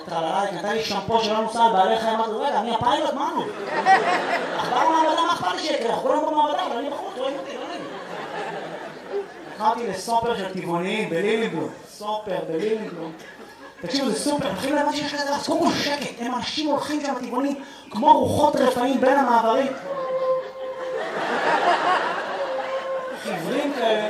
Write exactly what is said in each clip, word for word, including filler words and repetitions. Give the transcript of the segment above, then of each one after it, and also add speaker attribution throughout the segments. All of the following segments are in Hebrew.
Speaker 1: טרללה, היא קנתה לי שמפו שלא נוסע על בעלי חיים, אמרתי, רגע, אני הפיילוט, מה נו? עכבר במעבדה, מה אכפת לי שיקרה? אנחנו כולנו במעבדה, אבל אני בחוץ, רואים אותי, לא נעים. הלכתי לסופר של טבעוניים בלילינבלום, סופר בלילינבלום. תקשיבו, זה סופר, מתחילים להבן שיש כזה, אז קודם כל שקט, הם אנשים הולכים שם טבעונים כמו רוחות רפאים בין המעברים. חברים כאלה.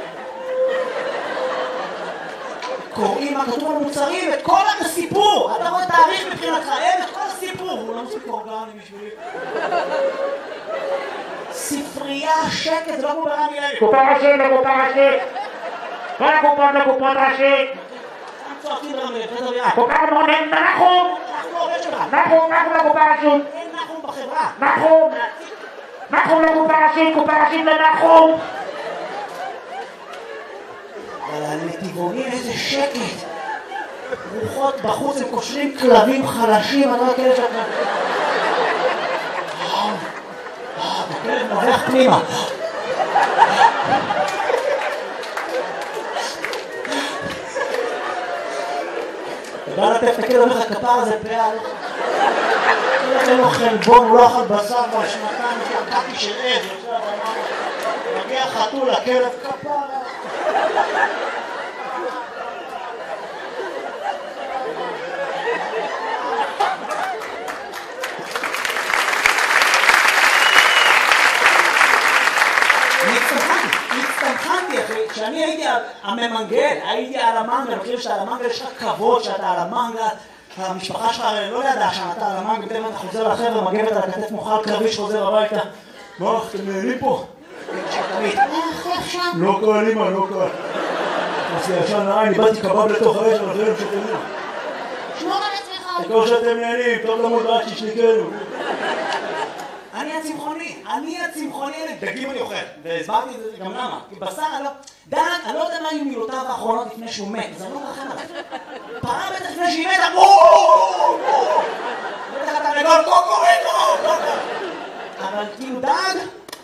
Speaker 1: קוראים מה כתוב על מוצרים, את כל הסיפור. אתה רואה תאריך מבחינתך, אין את כל הסיפור. הוא לא מספיק אורגני בשבילי. ספרייה, שקט, זה לא כמו ברמי לוי.
Speaker 2: קופה ראשית לקופה ראשית. כל הקופות לקופות ראשית.
Speaker 1: צועקים ברמי לוי, פתר ביד.
Speaker 2: קופה מונן, נחום.
Speaker 1: אנחנו עובד שלך.
Speaker 2: נחום, נחום לקופה ראשית.
Speaker 1: אין נחום בחברה.
Speaker 2: נחום. נחום לקופה ראשית, קופה ראשית לנחום.
Speaker 1: אבל הנתיבונים איזה שקט. רוחות בחוץ, הם קושרים כלבים חלשים, אני לא כאלה שאתה... הכלב נובח פנימה. אתה בא לטף את הכלב, אומר לך כפר הזה פאה. אין לו חלבון, הוא לא אכל בשר בשנתיים, שקעתי של עד. מגיע חתול, הכלב כפר. כשאני הייתי הממנגל, הייתי על המנגל, אני חושב שאתה על המנגל יש לך כבוד שאתה על המנגל, המשפחה שלך לא ידעה שאתה על המנגל, בטבע אתה חוזר לחבר'ה, מגבת על הכתף מוכר קרבי שחוזר הביתה. מה, אתם נהנים פה? לא קל, אמא, לא קל. עשי ישן לעין, איבדתי קבב לתוך האש, אבל זה לא שתהנים.
Speaker 3: שמור על עצמך.
Speaker 1: תקור שאתם נהנים, טוב למוד רק שישניקנו. אני הצמחוני, אני הצמחוני, דגים אני אוכל, והסברתי את זה גם למה, כי בשר, אני לא, דן, אני לא יודע מה היו מילותיו האחרונות לפני שהוא מת, אז אני לא מרחם עליו. פרה בטח לפני שהיא מתה, בואו! בטח אתה נגול, קוקוריקו! אבל כאילו דג,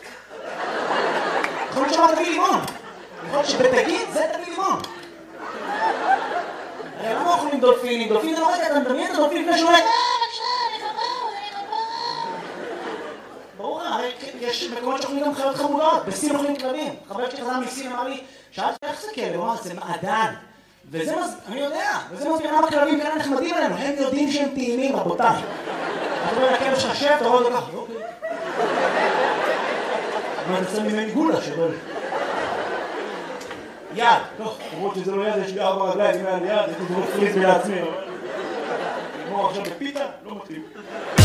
Speaker 1: יכול להיות שאמר תביא לימון, יכול להיות שבדגים זה תביא לימון. הרי למה אוכלים דולפינים? דולפינים זה לא רגע, אתה מדמיין את הדולפין לפני שהוא מת. ברור, הרי יש מקומות שאוכלים גם חיות חמודות, בסין אוכלים כלבים. חבר שלי חזר מסין אמר לי, שאלתי איך זה כלב? הוא אמר, זה מעדן. וזה מז... אני יודע, וזה מסביר למה כלבים כאלה נחמדים עלינו, הם יודעים שהם טעימים, רבותיי. אתה רואה לכלב ששב, אתה רואה את זה ככה, אוקיי. אבל זה ממני גולה שבל. יד, טוב, למרות שזה לא יד, יש לי ארבע רגליים, אם היה לי יד, הייתי דרוך פריז לעצמי. נגמור עכשיו בפיתה, לא מתאים.